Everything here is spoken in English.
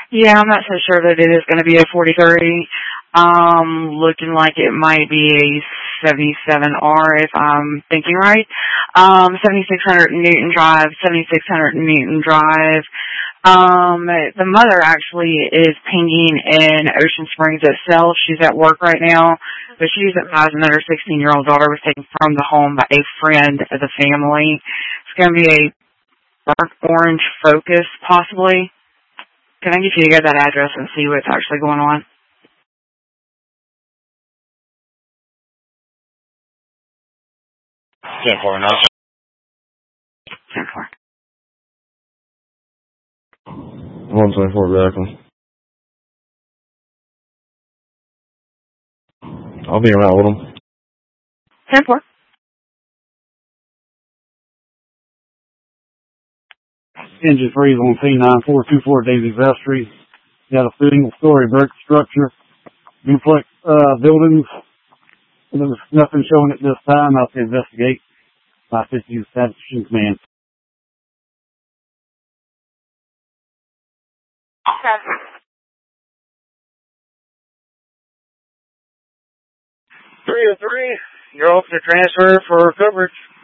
Yeah, I'm not so sure that it is going to be a 4030. Looking like it might be a 77R if I'm thinking right. 7600 Newton Drive, 7600 Newton Drive. The mother actually is pinging in Ocean Springs itself. She's at work right now, but she's advised another 16-year-old daughter was taken from the home by a friend of the family. It's going to be a burnt orange Focus, possibly. Can I get you to get that address and see what's actually going on? 10-4, no. 10-4. 124 exactly. I'll be around with them. 10-4. Engine freeze on C9424 Daisy Vestry. Got a single-story brick structure, duplex buildings. There's nothing showing at this time. I'll have to investigate. 550 Establishing Command. Okay. 303, you're off to transfer for coverage.